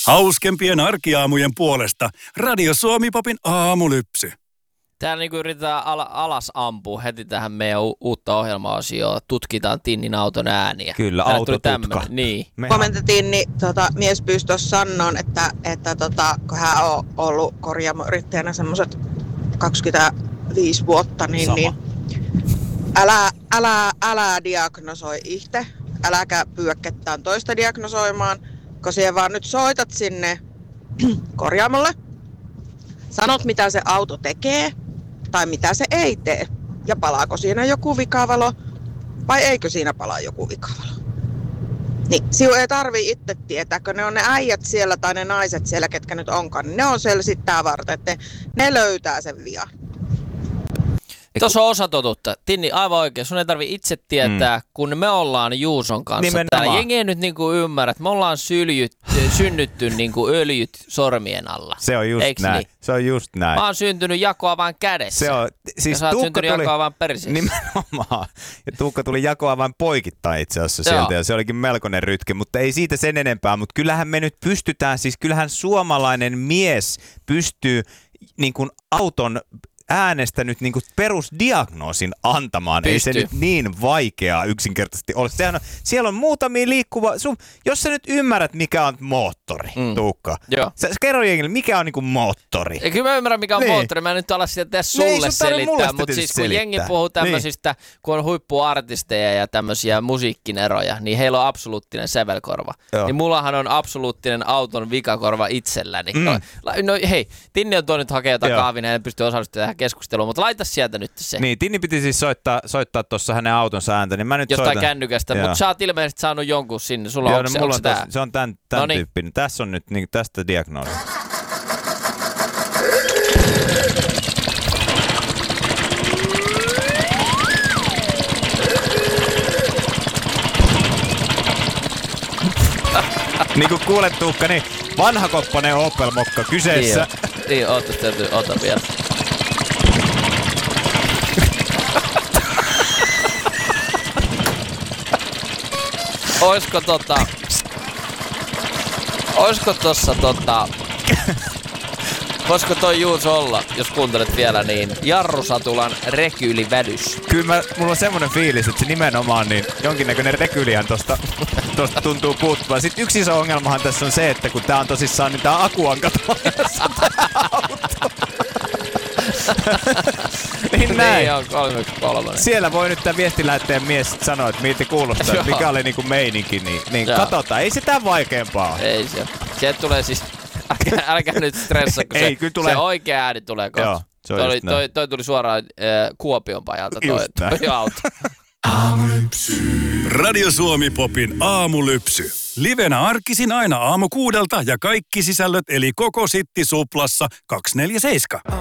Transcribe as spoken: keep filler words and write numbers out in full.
Hauskempien arkiaamujen puolesta Radio Suomi-popin aamulypsy. Täällä niinku yritetään al- alas ampua heti tähän meidän u- uutta ohjelma-osioon. Tutkitaan Tinnin auton ääniä. Kyllä, autotutka. Niin. Kommentti Tinni, tota, mies pyysi tuossa sanoon, että, että tota, kun hän on ollut korjaamoyrittäjänä semmoiset kaksikymmentäviisi vuotta, niin, niin älä, älä, älä diagnosoi itse, äläkä pyydä ketään toista diagnosoimaan, kun siellä vaan nyt soitat sinne korjaamolle, sanot mitä se auto tekee tai mitä se ei tee ja palaako siinä joku vikavalo vai eikö siinä palaa joku vikavalo. Niin, sinun ei tarvii itse tietää, kun ne on ne äijät siellä tai ne naiset siellä, ketkä nyt onkaan, niin ne on siellä sitten varten, että ne, ne löytää sen vian. Tuossa on osa totuutta. Tinni, aivan oikein. Sun ei tarvitse itse tietää, mm. kun me ollaan Juuson kanssa Nimenomaan. täällä. Jengi ei nyt niinku ymmärrä, että me ollaan syljyt, synnytty niinku öljyt sormien alla. Se on just Eiks näin. Niin? Se on just näin. Mä oon syntynyt jakoa vain kädessä. Se on, siis ja sä oot Tuukka syntynyt tuli, jakoa vain perseessä. Nimenomaan. Ja Tuukka tuli jakoa vain poikittain itse asiassa Joo. sieltä ja se olikin melkoinen rytke, mutta ei siitä sen enempää. Mutta kyllähän me nyt pystytään, siis kyllähän suomalainen mies pystyy niin kuin auton äänestä nyt niin kuin perusdiagnoosin antamaan. Pystyy. Ei se nyt niin vaikeaa yksinkertaisesti ole. Sehän on, siellä on muutamia liikkuva... Sun, jos sä nyt ymmärrät, mikä on moottori, mm. Tuukka. Joo. Sä, sä kerro jengille, mikä on niin kuin moottori. Ja kyllä mä ymmärrän, mikä on niin. moottori. Mä en nyt ala sitä tässä No ei sulle sun tarvitse mulle selittää, sitä mutta siis kun selittää. jengi puhuu tämmöisistä, niin. kun on huippuartisteja ja tämmöisiä musiikkineroja, niin heillä on absoluuttinen sävelkorva. Joo. Niin mullahan on absoluuttinen auton vikakorva itselläni. Mm. No, no hei, Tinni on tuo nyt hakea jotain Joo. kahvina, en pysty osallistumaan tähän keskusteluun, mutta laita sieltä nyt se. Niin, Tinni piti siis soittaa, soittaa tuossa hänen autonsa ääntä, niin mä nyt Jostain soitan. kännykästä, mutta sä oot ilmeisesti saanut jonkun sinne. Sulla Joo, on, no, se, mulla onko on tää? tos, se on tämän, tämän Noniin. tyyppinen. Tässä on nyt niin, tästä diagnoosi. Niin kuin kuulet Tuukka, niin vanhakoppainen Opel Mokka kyseessä. Niin, niin ootas täytyy, ota vielä. Oisko tota... Oisko tossa tota... Voisiko toi Juuso olla, jos kuuntelet vielä, niin jarrusatulan rekyylivälys? Kyllä mä, mulla on semmoinen fiilis, että se nimenomaan niin jonkinnäköinen rekylihän tosta, tosta tuntuu puuttuvan. Sitten yksi iso ongelmahan tässä on se, että kun tää on tosissaan, niin tää aku on katoamassa tää auto. Niin näin. Niin on, kolme kolme. Siellä voi nyt tää viestilähetteen mies sanoa, että miltä kuulostaa, että mikä oli niinku meininki, niin, niin katsotaan. Ei se tää vaikeampaa. Ei se. Sieltä tulee siis... Älkää, älkää nyt stressaa, kun Ei, se, tulee. se oikea ääni tulee kohta. Joo, se on toi, just toi, toi, toi tuli suoraan äh, Kuopion pajalta toi, toi auto. Aamulypsy. Radio Suomi-popin aamulypsy. Livenä arkisin aina aamu kuudelta ja kaikki sisällöt eli koko Sitti Suplassa kaksikymmentäneljä seitsemän.